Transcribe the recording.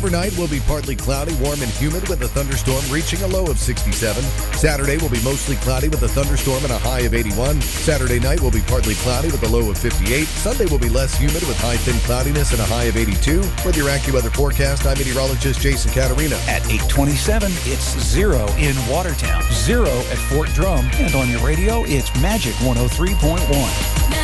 Overnight will be partly cloudy, warm and humid with a thunderstorm reaching a low of 67. Saturday will be mostly cloudy with a thunderstorm and a high of 81. Saturday night will be partly cloudy with a low of 58. Sunday will be less humid with high thin cloudiness and a high of 82. With your AccuWeather forecast, I'm meteorologist Jason Caterina. At 8:27, it's 0 in Watertown, 0 at Fort Drum, and on your radio, it's Magic 103.1.